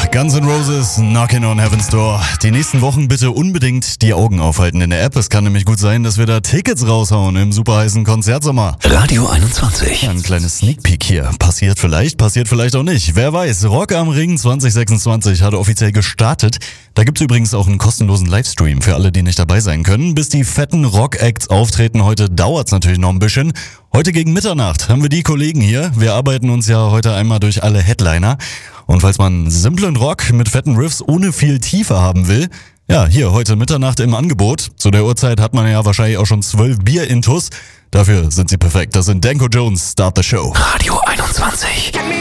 Guns N' Roses, Knockin' on Heaven's Door. Die nächsten Wochen bitte unbedingt die Augen aufhalten in der App. Es kann nämlich gut sein, dass wir da Tickets raushauen im superheißen Konzertsommer. Radio 21. Ja, ein kleines Sneak Peek hier. Passiert vielleicht auch nicht. Wer weiß, Rock am Ring 2026 hat offiziell gestartet. Da gibt's übrigens auch einen kostenlosen Livestream für alle, die nicht dabei sein können. Bis die fetten Rock-Acts auftreten heute, dauert's natürlich noch ein bisschen. Heute gegen Mitternacht haben wir die Kollegen hier. Wir arbeiten uns ja heute einmal durch alle Headliner. Und falls man simplen Rock mit fetten Riffs ohne viel Tiefe haben will, ja, hier heute Mitternacht im Angebot. Zu der Uhrzeit hat man ja wahrscheinlich auch schon 12 Bier-Intus. Dafür sind sie perfekt. Das sind Danko Jones, Start the Show. Radio 21.